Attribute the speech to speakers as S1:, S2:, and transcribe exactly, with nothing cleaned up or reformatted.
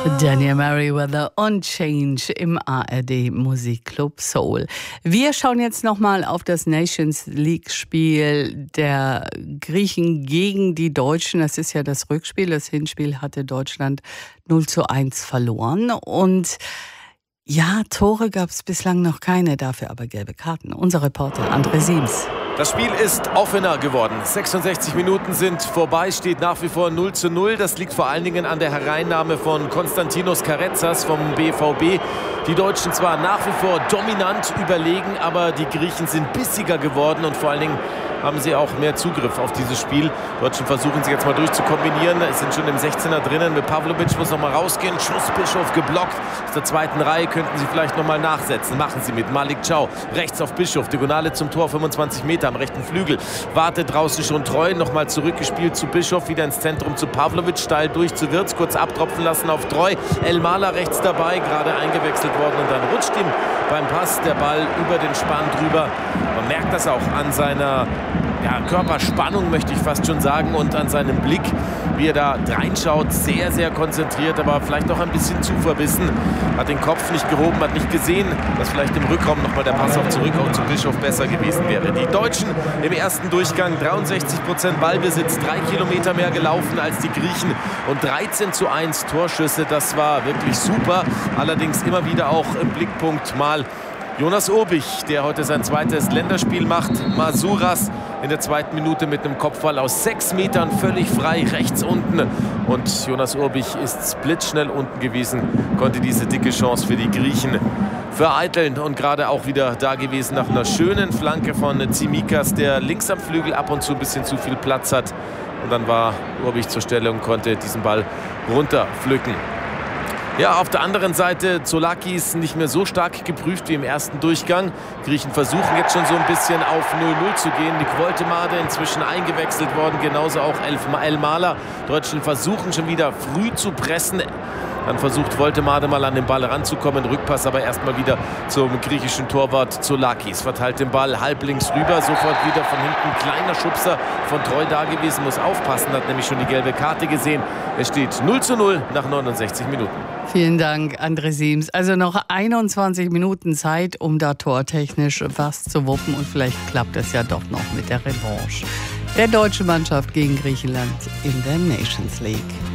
S1: Daniel Merriweather und Change im A R D Musikclub Soul. Wir schauen jetzt nochmal auf das Nations League Spiel der Griechen gegen die Deutschen. Das ist ja das Rückspiel. Das Hinspiel hatte Deutschland null zu eins verloren. Und ja, Tore gab es bislang noch keine, dafür aber gelbe Karten. Unser Reporter André Siems.
S2: Das Spiel ist offener geworden. sechsundsechzig Minuten sind vorbei, steht nach wie vor null zu null. Das liegt vor allen Dingen an der Hereinnahme von Konstantinos Karetsas vom B V B. Die Deutschen zwar nach wie vor dominant überlegen, aber die Griechen sind bissiger geworden und vor allen Dingen haben sie auch mehr Zugriff auf dieses Spiel. Die Deutschen versuchen sich jetzt mal durchzukombinieren. Es sind schon im sechzehner drinnen. Mit Pavlovic muss noch mal rausgehen. Schuss Bischof geblockt. Aus der zweiten Reihe könnten sie vielleicht noch mal nachsetzen. Machen sie mit Malik Chow. Rechts auf Bischof. Diagonale zum Tor, fünfundzwanzig Meter am rechten Flügel. Wartet draußen schon Treu. Noch mal zurückgespielt zu Bischof. Wieder ins Zentrum zu Pavlovic. Steil durch zu Wirtz. Kurz abtropfen lassen auf Treu. Elmaler rechts dabei. Gerade eingewechselt worden. Und dann rutscht ihm beim Pass der Ball über den Spann drüber. Man merkt das auch an seiner ja, Körperspannung, möchte ich fast schon sagen, und an seinem Blick, wie er da reinschaut. Sehr, sehr konzentriert, aber vielleicht auch ein bisschen zu verbissen. Hat den Kopf nicht gehoben, hat nicht gesehen, dass vielleicht im Rückraum nochmal der Pass auf zurück auch zu Bischof besser gewesen wäre. Die Deutschen im ersten Durchgang dreiundsechzig Prozent Ballbesitz, drei Kilometer mehr gelaufen als die Griechen und dreizehn zu eins Torschüsse. Das war wirklich super. Allerdings immer wieder auch im Blickpunkt mal Jonas Urbich, der heute sein zweites Länderspiel macht. Masuras in der zweiten Minute mit einem Kopfball aus sechs Metern völlig frei rechts unten. Und Jonas Urbich ist blitzschnell unten gewesen, konnte diese dicke Chance für die Griechen vereiteln und gerade auch wieder da gewesen nach einer schönen Flanke von Tsimikas, der links am Flügel ab und zu ein bisschen zu viel Platz hat. Und dann war Urbich zur Stelle und konnte diesen Ball runterpflücken. Ja, auf der anderen Seite Tsolakis nicht mehr so stark geprüft wie im ersten Durchgang. Griechen versuchen jetzt schon so ein bisschen auf null null zu gehen. Nick Woltemade inzwischen eingewechselt worden, genauso auch Elmaler. Deutschen versuchen schon wieder früh zu pressen. Dann versucht Woltemade mal an den Ball ranzukommen. Rückpass aber erstmal wieder zum griechischen Torwart Tsolakis. Verteilt den Ball halblinks rüber. Sofort wieder von hinten. Kleiner Schubser von Treu da gewesen. Muss aufpassen. Hat nämlich schon die gelbe Karte gesehen. Es steht null zu null nach neunundsechzig Minuten.
S1: Vielen Dank, André Siems. Also noch einundzwanzig Minuten Zeit, um da tortechnisch was zu wuppen. Und vielleicht klappt es ja doch noch mit der Revanche der deutschen Mannschaft gegen Griechenland in der Nations League.